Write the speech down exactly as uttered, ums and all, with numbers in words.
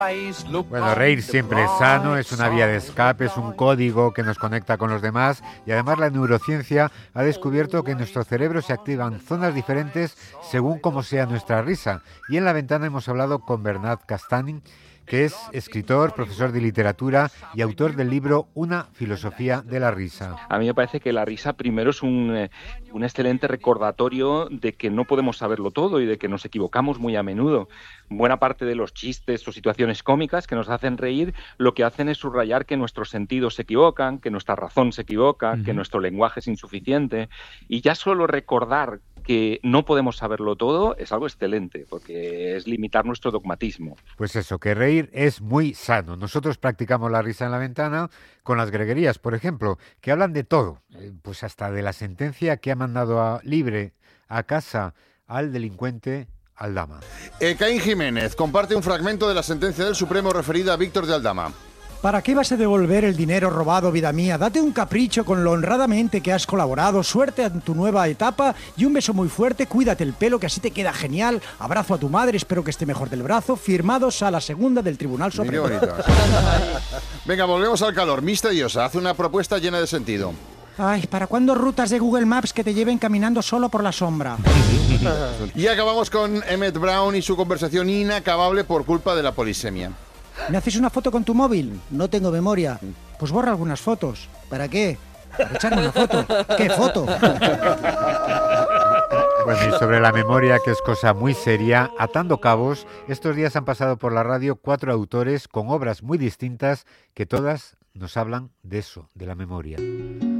Bueno, reír siempre es sano, es una vía de escape, es un código que nos conecta con los demás y además la neurociencia ha descubierto que en nuestro cerebro se activan zonas diferentes según cómo sea nuestra risa. Y en La Ventana hemos hablado con Bernat Castaning, que es escritor, profesor de literatura y autor del libro Una filosofía de la risa. A mí me parece que la risa primero es un, eh, un excelente recordatorio de que no podemos saberlo todo y de que nos equivocamos muy a menudo. Buena parte de los chistes o situaciones cómicas que nos hacen reír lo que hacen es subrayar que nuestros sentidos se equivocan, que nuestra razón se equivoca, uh-huh. que nuestro lenguaje es insuficiente. Y ya solo recordar que no podemos saberlo todo es algo excelente, porque es limitar nuestro dogmatismo. Pues eso, que reír es muy sano. Nosotros practicamos la risa en La Ventana con las greguerías, por ejemplo, que hablan de todo, eh, pues hasta de la sentencia que ha mandado a libre a casa al delincuente Aldama. Ecaín Jiménez comparte un fragmento de la sentencia del Supremo referida a Víctor de Aldama. ¿Para qué vas a devolver el dinero robado, vida mía? Date un capricho con lo honradamente que has colaborado, suerte en tu nueva etapa y un beso muy fuerte, cuídate el pelo que así te queda genial, abrazo a tu madre, espero que esté mejor del brazo, firmados a la segunda del Tribunal Supremo. Venga, volvemos al calor, misteriosa, hace una propuesta llena de sentido. Ay, ¿para cuándo rutas de Google Maps que te lleven caminando solo por la sombra? Y acabamos con Emmett Brown y su conversación inacabable por culpa de la polisemia. ¿Me haces una foto con tu móvil? No tengo memoria. Pues borra algunas fotos. ¿Para qué? Para echarme una foto. ¿Qué foto? Bueno, y sobre la memoria, que es cosa muy seria, atando cabos, estos días han pasado por la radio cuatro autores con obras muy distintas que todas nos hablan de eso, de la memoria.